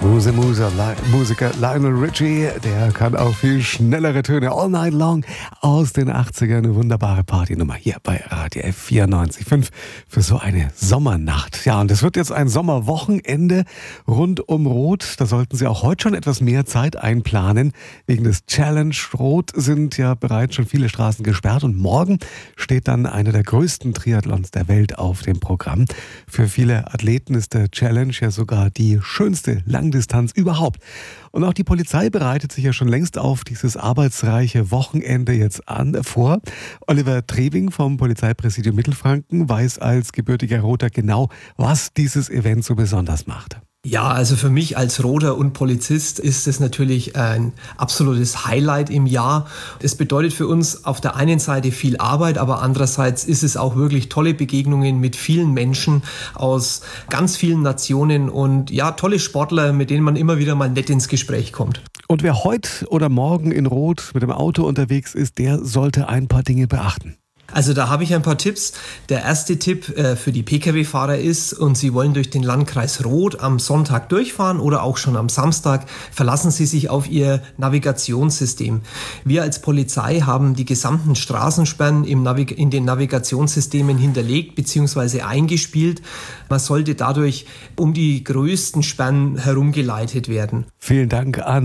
Musiker Lionel Richie, der kann auch viel schnellere Töne. All Night Long aus den 80ern. Eine wunderbare Partynummer hier bei Radio F 94.5 für so eine Sommernacht. Ja, und es wird jetzt ein Sommerwochenende rund um Rot. Da sollten Sie auch heute schon etwas mehr Zeit einplanen. Wegen des Challenge Rot sind ja bereits schon viele Straßen gesperrt. Und morgen steht dann einer der größten Triathlons der Welt auf dem Programm. Für viele Athleten ist der Challenge ja sogar die schönste Langdistanz überhaupt. Und auch die Polizei bereitet sich ja schon längst auf dieses arbeitsreiche Wochenende jetzt vor. Oliver Trewing vom Polizeipräsidium Mittelfranken weiß als gebürtiger Roter genau, was dieses Event so besonders macht. Ja, also für mich als Roter und Polizist ist es natürlich ein absolutes Highlight im Jahr. Es bedeutet für uns auf der einen Seite viel Arbeit, aber andererseits ist es auch wirklich tolle Begegnungen mit vielen Menschen aus ganz vielen Nationen und ja, tolle Sportler, mit denen man immer wieder mal nett ins Gespräch kommt. Und wer heute oder morgen in Rot mit dem Auto unterwegs ist, der sollte ein paar Dinge beachten. Also da habe ich ein paar Tipps. Der erste Tipp für die Pkw-Fahrer ist, und Sie wollen durch den Landkreis Rot am Sonntag durchfahren oder auch schon am Samstag, verlassen Sie sich auf Ihr Navigationssystem. Wir als Polizei haben die gesamten Straßensperren in den Navigationssystemen hinterlegt bzw. eingespielt. Man sollte dadurch um die größten Sperren herumgeleitet werden. Vielen Dank an